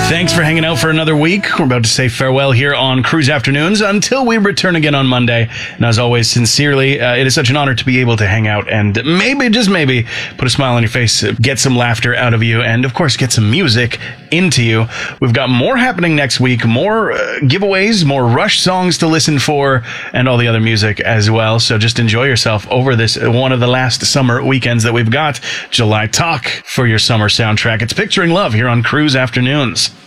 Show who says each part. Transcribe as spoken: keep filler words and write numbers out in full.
Speaker 1: Thanks for hanging out for another week. We're about to say farewell here on Cruise Afternoons until we return again on Monday. And as always, sincerely, uh, it is such an honor to be able to hang out and maybe, just maybe, put a smile on your face, get some laughter out of you, and of course, get some music into you. We've got more happening next week, more uh, giveaways, more Rush songs to listen for, and all the other music as well. So just enjoy yourself over this, uh, one of the last summer weekends that we've got. July Talk for your summer soundtrack. It's Picturing Love here on Cruise Afternoons.